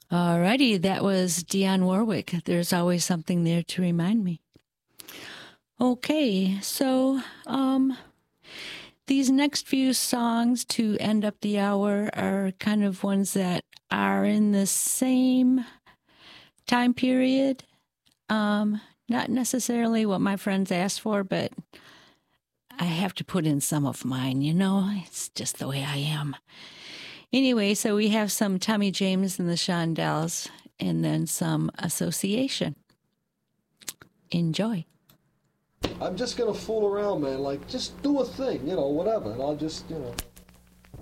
Alrighty, that was Dionne Warwick. There's always something there to remind me. Okay, so these next few songs to end up the hour are kind of ones that are in the same time period. Not necessarily what my friends asked for, but I have to put in some of mine, you know? It's just the way I am. Anyway, so we have some Tommy James and the Shondells, and then some Association. Enjoy. I'm just gonna fool around, man. Like, just do a thing, whatever. And I'll just.